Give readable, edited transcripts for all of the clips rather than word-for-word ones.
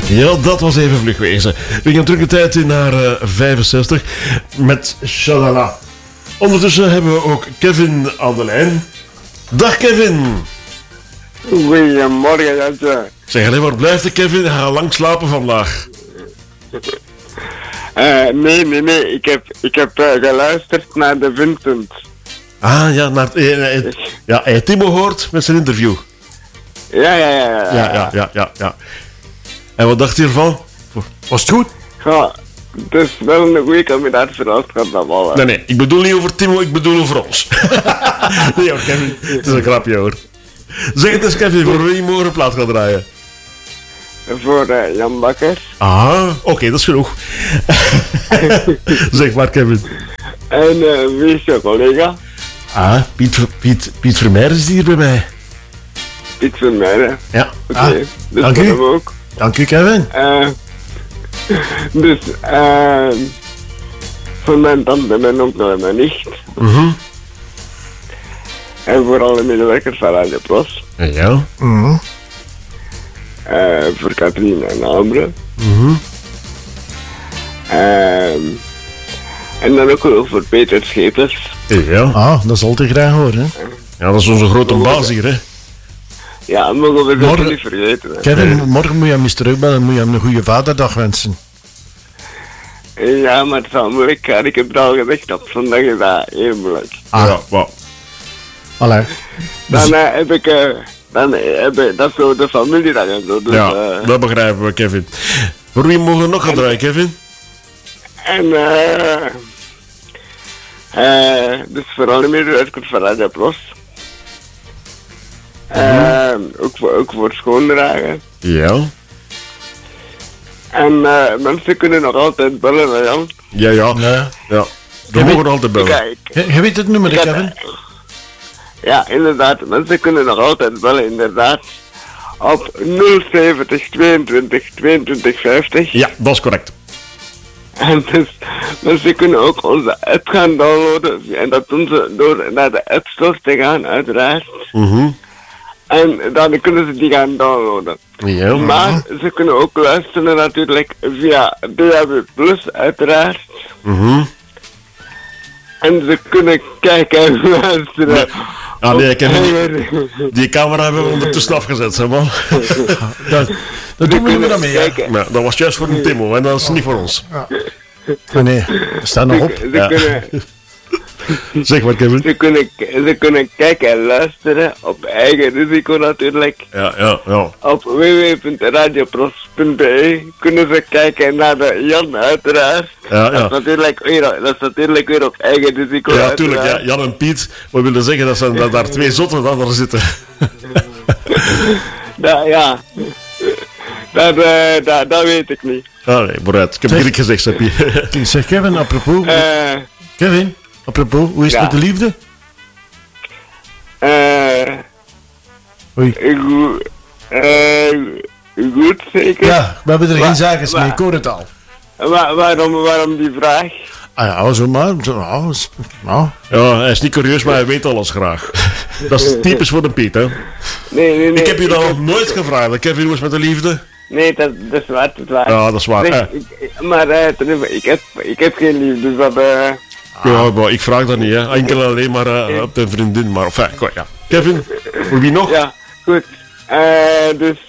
Ja, dat was even vlug wezen. We gaan terug de tijd in naar 65 met Shalala. Ondertussen hebben we ook Kevin aan de lijn. Dag Kevin. Goedemorgen, Jantje. Zeg, waar blijft de Kevin? Hij gaat lang slapen vandaag. Nee. Ik heb geluisterd naar de Vincent. Ah, ja, ja, hij Timo hoort met zijn interview. Ja. En wat dacht je ervan? Was het goed? Ja, het is wel een goede kandidaat voor Oscar dan wel. Nee, ik bedoel niet over Timo, ik bedoel over ons. Nee hoor, Kevin, het is een grapje hoor. Zeg het eens Kevin, voor wie je morgen plaat gaat draaien? Voor Jan Bakker. Ah, oké, dat is genoeg. Zeg maar Kevin. En wie is je collega? Ah, Piet Vermeer is hier bij mij. Piet Vermeijden. Ja. Oké, dus dank u. ook. Dank u Kevin. Dus voor mijn tante en ook naar mijn nicht. En voor alle medewerkers van Radio Pros. Ja. Voor Katrien en Ambre. En dan ook wel voor Peter Schepers. Ja. Ah, dat zal te graag horen. Hè? Ja, dat is onze grote baas hier, hè. Ja, mogen we dat Morgen- niet vergeten. Hè. Kevin, morgen moet je hem eens terugbellen en moet je hem een goede vaderdag wensen. Ja, maar het zal moeilijk gaan. Ik heb het al gezegd, op zondag is dat heel moeilijk. Ja, wow. Allee. Dan heb ik... dat is zo de familie dan en zo. Dus, Ja, dat begrijpen we, Kevin. Voor wie mogen we nog gaan draaien, Kevin? En dus vooral de medewerkers van Radio Pros. Ook voor schoondragen. Ja. En mensen kunnen nog altijd bellen naar Jan. Ja. We mogen altijd bellen. Kijk, Je weet het nummer, hè, Kevin? ja, inderdaad. Mensen kunnen nog altijd bellen, inderdaad. Op 070 22 22 50. Ja, dat is correct. En dus mensen kunnen ook onze app gaan downloaden. En dat doen ze door naar de App Store te gaan, uiteraard. En dan kunnen ze die gaan downloaden. Ja. Maar ze kunnen ook luisteren natuurlijk via DAB+, uiteraard. En ze kunnen kijken en luisteren. Ah nee, Kevin, die camera hebben we ondertussen afgezet, zeg man. Dat doen we niet meer aan mee, hè? kijken. Maar dat was juist voor een Timo, en dat is niet voor ons. Nee, we staan nog op. Zeg maar, Kevin. Ze kunnen kijken en luisteren op eigen risico natuurlijk. Ja. Op www.radiopros.be kunnen ze kijken naar de Jan uiteraard. Ja. Dat is natuurlijk weer op eigen risico. Ja, tuurlijk, ja. Jan en Piet. We willen zeggen dat daar twee zotten dan er zitten. Ja. Dat weet ik niet. Ah nee, vooruit. Ik heb Zeg- Griek gezegd, Seppi. Zeg Kevin, apropos. Kevin, apropos, hoe is het Ja. met de liefde? Oei. Goed zeker. Ja, we hebben er geen zaken mee, wa- ik hoor het al. Waarom die vraag? Ah ja, zo maar. Ja, hij is niet curieus, maar hij weet alles graag. Dat is typisch voor de Piet, hè. Nee. Ik heb je dat nog nooit gevraagd, hè, Kevin, hoe is het met de liefde? Nee, dat is waar, Ja, dat is waar. Zeg, maar ik heb geen liefde, dus dat... Ja, maar ik vraag dat niet, hè. Enkel en alleen maar op de vriendin, maar enfin, ja. Kevin, voor wie nog? Ja, goed. Dus,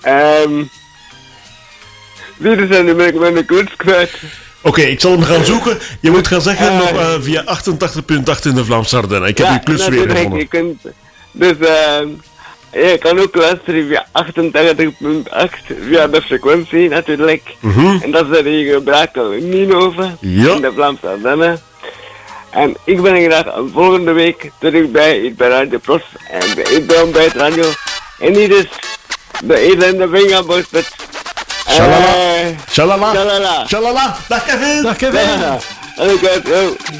wie zijn nu mijn koers kwijt? Oké, ik zal hem gaan zoeken. Je moet gaan zeggen nog via 88.8 in de Vlaamse Ardennen. Ik heb je klus weer natuurlijk, gevonden. je kunt, dus, je kan ook luisteren via 88.8, via de frequentie natuurlijk. En dat is de gebruiken Ninove Ja. in de Vlaamse Ardennen. En ik ben graag volgende week terug bij Radio Pros en ik ben bij het radio. En hier is de elende Vingerboys met... Shalala. Shalala. Shalala. Dag Kevin. Dag Kevin. Ja. En ik weet,